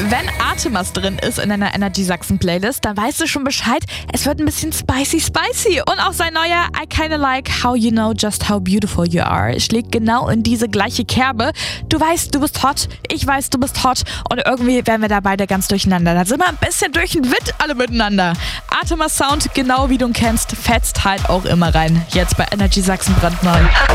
Wenn Artemas drin ist in einer Energy Sachsen Playlist, dann weißt du schon Bescheid, es wird ein bisschen spicy. Und auch sein neuer I Kinda Like How You Know Just How Beautiful You Are schlägt genau in diese gleiche Kerbe. Du weißt, du bist hot, ich weiß, du bist hot und irgendwie werden wir da beide ganz durcheinander. Da sind wir ein bisschen durch den Wind alle miteinander. Artemas Sound, genau wie du ihn kennst, fetzt halt auch immer rein. Jetzt bei Energy Sachsen brandneu.